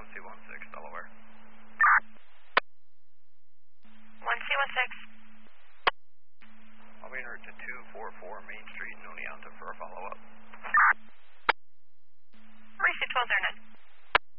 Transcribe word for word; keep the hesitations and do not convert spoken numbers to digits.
C one six, Delaware. one C one six. I'll be en route to two four four Main Street in Oneonta for a follow-up.